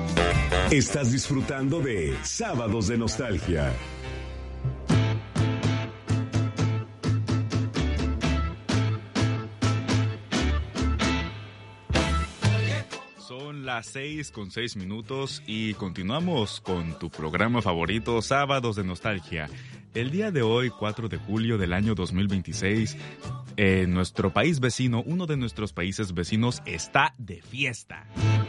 Estás disfrutando de Sábados de Nostalgia. Son las 6:06 y continuamos con tu programa favorito, Sábados de Nostalgia. El día de hoy, 4 de julio del año 2026, nuestro país vecino, uno de nuestros países vecinos, está de fiesta.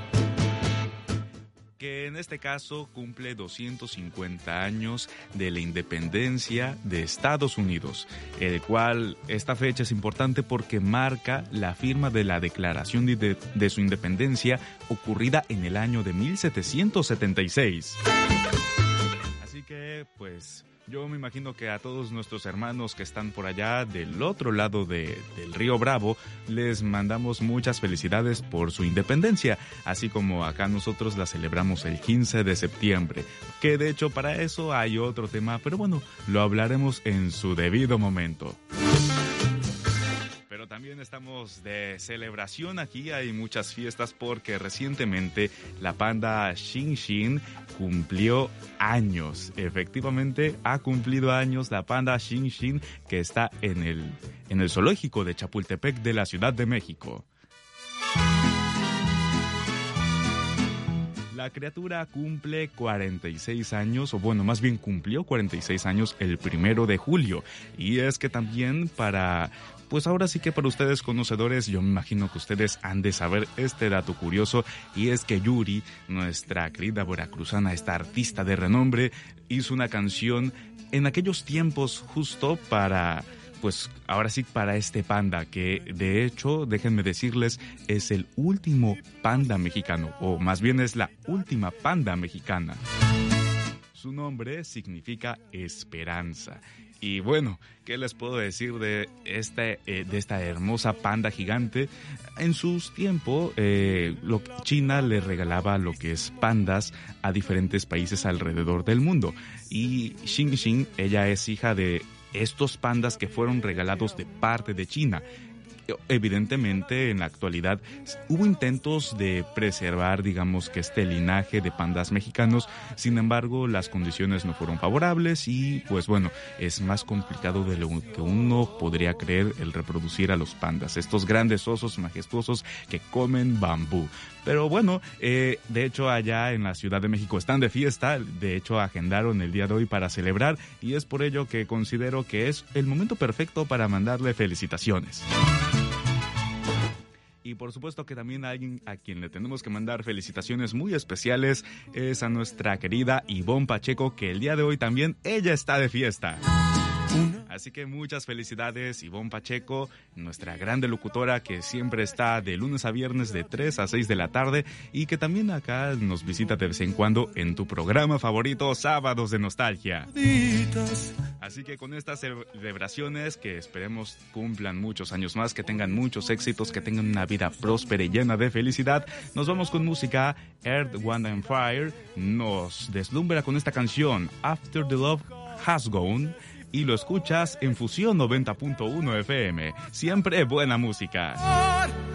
Que en este caso cumple 250 años de la independencia de Estados Unidos, el cual esta fecha es importante porque marca la firma de la declaración de su independencia ocurrida en el año de 1776. Así que, pues, yo me imagino que a todos nuestros hermanos que están por allá del otro lado del río Bravo, les mandamos muchas felicidades por su independencia, así como acá nosotros la celebramos el 15 de septiembre, que de hecho para eso hay otro tema, pero bueno, lo hablaremos en su debido momento. Pero también estamos de celebración aquí, hay muchas fiestas porque recientemente la panda Shin Shin cumplió años. Efectivamente ha cumplido años la panda Shin Shin, que está en el zoológico de Chapultepec de la Ciudad de México. La criatura cumple 46 años, o bueno, más bien cumplió 46 años el 1 de julio. Y es que también pues ahora sí que para ustedes conocedores, yo me imagino que ustedes han de saber este dato curioso, y es que Yuri, nuestra querida veracruzana, esta artista de renombre, hizo una canción en aquellos tiempos justo para... Pues ahora sí para este panda, que de hecho, déjenme decirles, es el último panda mexicano, o más bien es la última panda mexicana. Su nombre significa esperanza. Y bueno, ¿qué les puedo decir de esta hermosa panda gigante? En sus tiempos, China le regalaba lo que es pandas a diferentes países alrededor del mundo. Y Xing Xing, ella es hija de estos pandas que fueron regalados de parte de China. Evidentemente, en la actualidad hubo intentos de preservar, digamos, que este linaje de pandas mexicanos. Sin embargo, las condiciones no fueron favorables y, pues bueno, es más complicado de lo que uno podría creer el reproducir a los pandas, estos grandes osos majestuosos que comen bambú. Pero bueno, de hecho allá en la Ciudad de México están de fiesta, de hecho agendaron el día de hoy para celebrar, y es por ello que considero que es el momento perfecto para mandarle felicitaciones. Y por supuesto que también alguien a quien le tenemos que mandar felicitaciones muy especiales es a nuestra querida Ivonne Pacheco, que el día de hoy también ella está de fiesta. Así que muchas felicidades, Ivonne Pacheco, nuestra grande locutora que siempre está de lunes a viernes de 3 a 6 de la tarde y que también acá nos visita de vez en cuando en tu programa favorito, Sábados de Nostalgia. Así que con estas celebraciones, que esperemos cumplan muchos años más, que tengan muchos éxitos, que tengan una vida próspera y llena de felicidad, nos vamos con música. Earth, Wind and Fire nos deslumbra con esta canción, After the Love Has Gone, y lo escuchas en Fusión 90.1 FM. Siempre buena música.